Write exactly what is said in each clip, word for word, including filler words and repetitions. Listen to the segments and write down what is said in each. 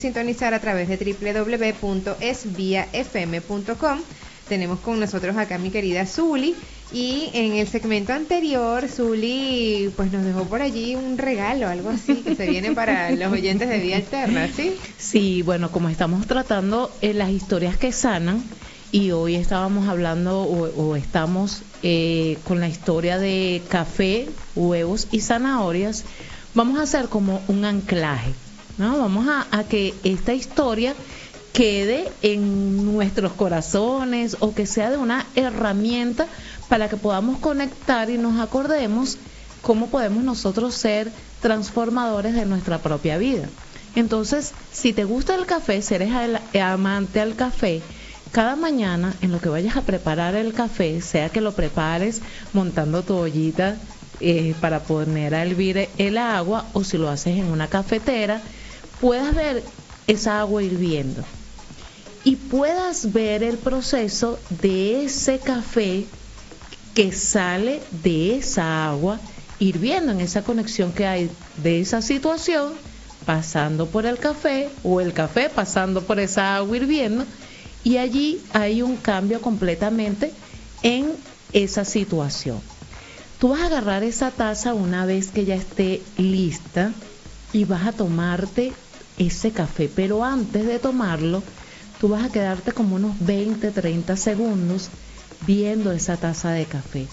Sintonizar a través de w w w punto es vía f m punto com. Tenemos con nosotros acá mi querida Zuli, y en el segmento anterior Zuli pues nos dejó por allí un regalo, algo así, que se viene para los oyentes de Vía Alterna, ¿sí? Sí, bueno, como estamos tratando eh, las historias que sanan, y hoy estábamos hablando o, o estamos eh, con la historia de café, huevos y zanahorias, vamos a hacer como un anclaje, ¿no? Vamos a, a que esta historia quede en nuestros corazones, o que sea de una herramienta para que podamos conectar y nos acordemos cómo podemos nosotros ser transformadores de nuestra propia vida. Entonces, si te gusta el café, si eres amante al café, cada mañana en lo que vayas a preparar el café, sea que lo prepares montando tu ollita eh, para poner a hervir el agua, o si lo haces en una cafetera, puedas ver esa agua hirviendo y puedas ver el proceso de ese café que sale de esa agua hirviendo, en esa conexión que hay de esa situación pasando por el café, o el café pasando por esa agua hirviendo, y allí hay un cambio completamente en esa situación. Tú vas a agarrar esa taza una vez que ya esté lista y vas a tomarte ese café, pero antes de tomarlo, tú vas a quedarte como unos veinte, treinta segundos viendo esa taza de café.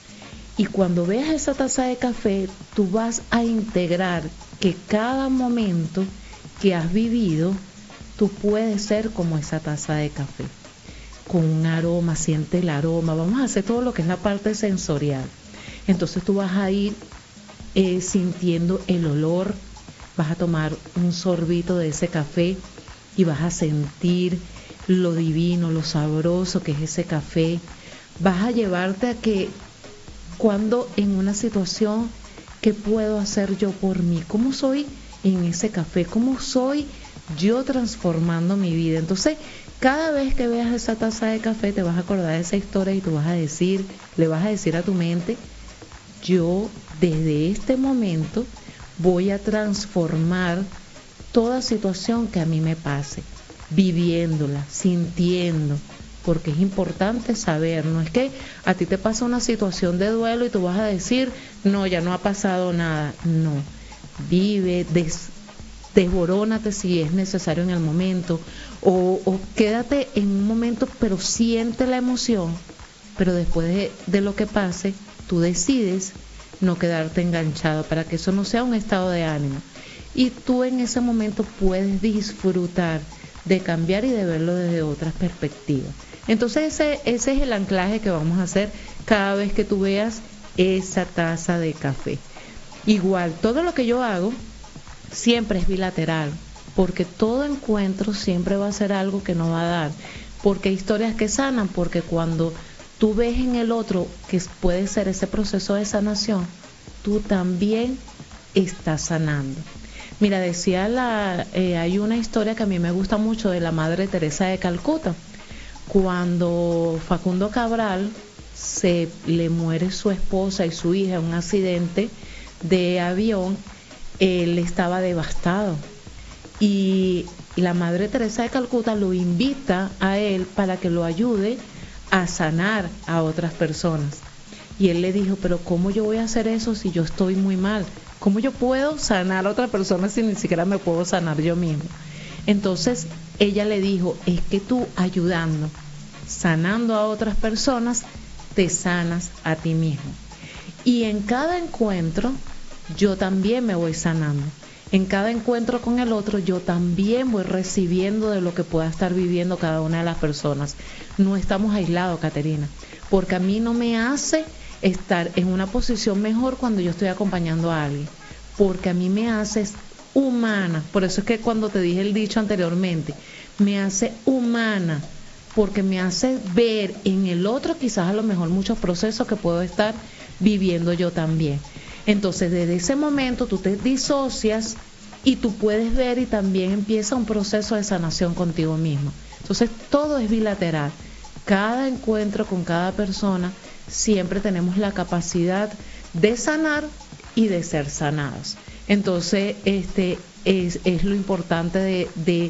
Y cuando veas esa taza de café, tú vas a integrar que cada momento que has vivido, tú puedes ser como esa taza de café, con un aroma, siente el aroma. Vamos a hacer todo lo que es la parte sensorial. Entonces tú vas a ir eh, sintiendo el olor, vas a tomar un sorbito de ese café y vas a sentir lo divino, lo sabroso que es ese café. Vas a llevarte a que cuando en una situación, ¿qué puedo hacer yo por mí? ¿Cómo soy en ese café? ¿Cómo soy yo transformando mi vida? Entonces, cada vez que veas esa taza de café, te vas a acordar de esa historia y tú vas a decir, le vas a decir a tu mente, yo desde este momento voy a transformar toda situación que a mí me pase, viviéndola, sintiendo, porque es importante saber, no es que a ti te pasa una situación de duelo y tú vas a decir, no, ya no ha pasado nada, no, vive, des, desborónate si es necesario en el momento, o, o quédate en un momento, pero siente la emoción, pero después de, de lo que pase, tú decides no quedarte enganchado, para que eso no sea un estado de ánimo, y tú en ese momento puedes disfrutar de cambiar y de verlo desde otras perspectivas. Entonces ese, ese es el anclaje que vamos a hacer cada vez que tú veas esa taza de café. Igual, todo lo que yo hago siempre es bilateral, porque todo encuentro siempre va a ser algo que no va a dar, porque hay historias que sanan, porque cuando tú ves en el otro que puede ser ese proceso de sanación, tú también estás sanando. Mira, decía la, eh, hay una historia que a mí me gusta mucho de la Madre Teresa de Calcuta. Cuando Facundo Cabral se le muere su esposa y su hija en un accidente de avión, él estaba devastado. Y la Madre Teresa de Calcuta lo invita a él para que lo ayude a sanar a otras personas. Y él le dijo, pero ¿cómo yo voy a hacer eso si yo estoy muy mal? ¿Cómo yo puedo sanar a otra persona si ni siquiera me puedo sanar yo mismo? Entonces ella le dijo, es que tú ayudando, sanando a otras personas, te sanas a ti mismo. Y en cada encuentro yo también me voy sanando. En cada encuentro con el otro yo también voy recibiendo de lo que pueda estar viviendo cada una de las personas. No estamos aislados, Caterina, porque a mí no me hace estar en una posición mejor cuando yo estoy acompañando a alguien, porque a mí me hace humana. Por eso es que cuando te dije el dicho anteriormente, me hace humana, porque me hace ver en el otro quizás a lo mejor muchos procesos que puedo estar viviendo yo también. Entonces desde ese momento tú te disocias y tú puedes ver, y también empieza un proceso de sanación contigo mismo. Entonces todo es bilateral. Cada encuentro con cada persona siempre tenemos la capacidad de sanar y de ser sanados. Entonces, este, es, es lo importante de, de